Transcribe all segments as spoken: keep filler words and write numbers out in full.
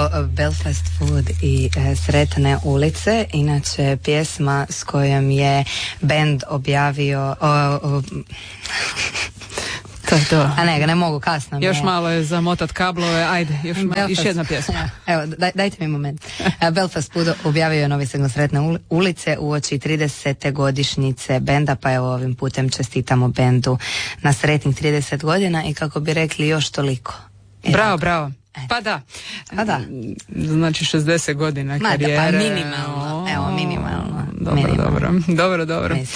bilo Belfast Food i e, Sretne ulice, inače pjesma s kojom je band objavio o, o, to je to. A ne, ne mogu, kasno. Još je. malo je zamotat kablove, ajde, još, malo, još jedna pjesma. Evo, daj, dajte mi moment. Belfast Food objavio je novi single Sretne ulice uoči tridesete godišnjice benda, pa evo ovim putem čestitamo bendu na sretnih trideset godina i kako bi rekli još toliko. E, bravo, bravo. Pa da. Pa da. Znači šezdeset godina karijere. Ma da, pa minimalno. Evo, minimalno. Dobro, minimalno. dobro. Dobro, dobro. Uh,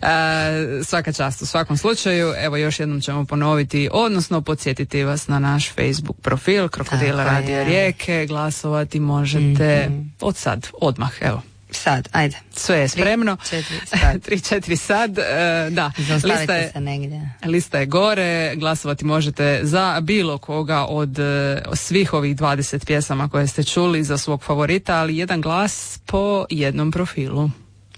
svaka čast u svakom slučaju. Evo još jednom ćemo ponoviti, odnosno podsjetiti vas na naš Facebook profil Krokodila Radio je. Rijeke. Glasovati možete mm-hmm. od sad, odmah, evo. Sad, ajde. Sve je spremno. tri četiri sad. Uh, da. Lista je, se negdje. Lista je gore. Glasovati možete za bilo koga od uh, svih ovih dvadeset pjesama koje ste čuli, za svog favorita, ali jedan glas po jednom profilu.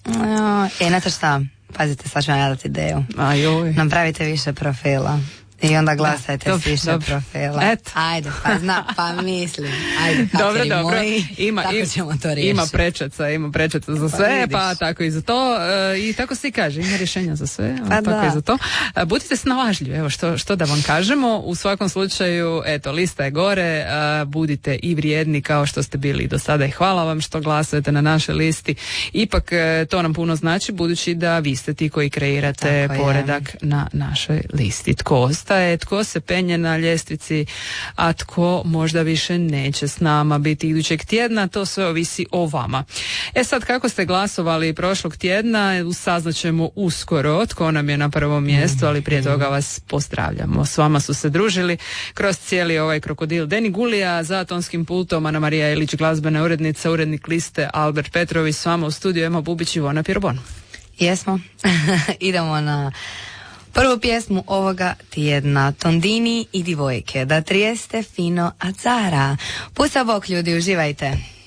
E, znate šta? Pazite, sad ću vam ja dati ideju. Ajoj. Napravite više profila. I onda glasajte da, s više profila. Et. Ajde, pa zna, pa mislim. Ajde, dobro, dobro. Moji, ima, tako ćemo to riješiti. Ima prečaca, ima prečaca za pa sve, vidiš. Pa tako i za to. E, I tako se i kaže, ima rješenja za sve, pa tako da. i za to. E, budite snalažljivi, evo što, što da vam kažemo. U svakom slučaju, eto, lista je gore, e, budite i vrijedni kao što ste bili do sada i hvala vam što glasujete na našoj listi. Ipak e, to nam puno znači, budući da vi ste ti koji kreirate tako poredak je. Na našoj listi. Tko ostaje, tko se penje na ljestvici, a tko možda više neće s nama biti idućeg tjedna, to sve ovisi o vama. E sad, kako ste glasovali prošlog tjedna, saznaćemo uskoro tko nam je na prvom mjestu, ali prije toga vas pozdravljamo. S vama su se družili kroz cijeli ovaj krokodil Deni Gulija, za tonskim pultom Ana Marija Ilić, glazbena urednica, urednik liste Albert Petrović, s vama u studiju Ema Bubić i Ivona Pirobon. Jesmo. Idemo na prvu pjesmu ovoga tjedna, Tondini i divojke, da trijeste fino azzara. Pusa bok ljudi, uživajte.